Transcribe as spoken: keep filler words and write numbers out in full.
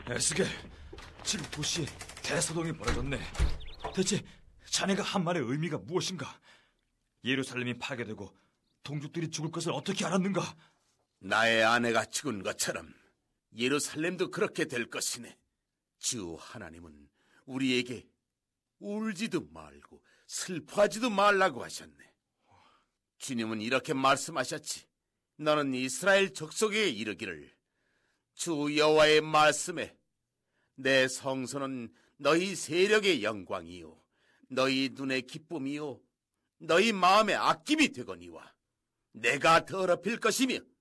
에스겔, 지금 도시에 대소동이 벌어졌네. 대체 자네가 한 말의 의미가 무엇인가? 예루살렘이 파괴되고 동족들이 죽을 것을 어떻게 알았는가? 나의 아내가 죽은 것처럼 예루살렘도 그렇게 될 것이네. 주 하나님은 우리에게 울지도 말고 슬퍼하지도 말라고 하셨네. 주님은 이렇게 말씀하셨지. 너는 이스라엘 족속에게 이르기를, 주 여호와의 말씀에 내 성소는 너희 세력의 영광이요 너희 눈의 기쁨이요 너희 마음의 아낌이 되거니와 내가 더럽힐 것이며